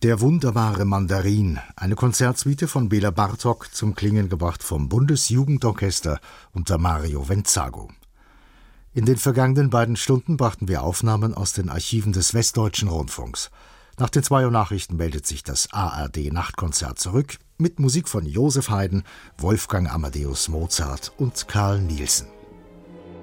Der wunderbare Mandarin, eine Konzertsuite von Bela Bartok, zum Klingen gebracht vom Bundesjugendorchester unter Mario Venzago. In den vergangenen beiden Stunden brachten wir Aufnahmen aus den Archiven des Westdeutschen Rundfunks. Nach den 2 Uhr Nachrichten meldet sich das ARD-Nachtkonzert zurück mit Musik von Joseph Haydn, Wolfgang Amadeus Mozart und Carl Nielsen.